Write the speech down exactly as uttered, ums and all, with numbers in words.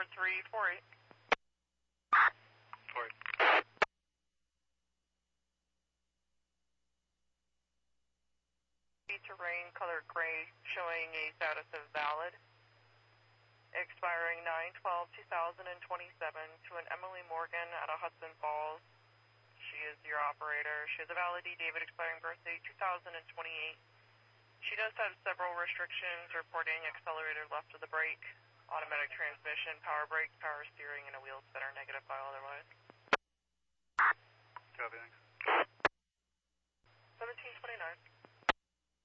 over three four eight. four eight. Terrain color gray showing a status of valid. Expiring nine twelve two thousand twenty-seven to an Emily Morgan out of Hudson Falls. She is your operator. She has a valid David expiring birthday two thousand twenty-eight. She does have several restrictions reporting accelerator left of the brake, automatic transmission, power brake, power steering, and a wheel spinner, negative file otherwise. Copy, thanks. seventeen twenty-nine.